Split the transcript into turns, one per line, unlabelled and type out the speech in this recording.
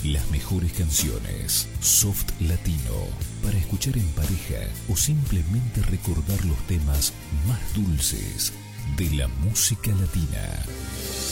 Las mejores canciones, soft latino, para escuchar en pareja o simplemente recordar los temas más dulces de la música latina.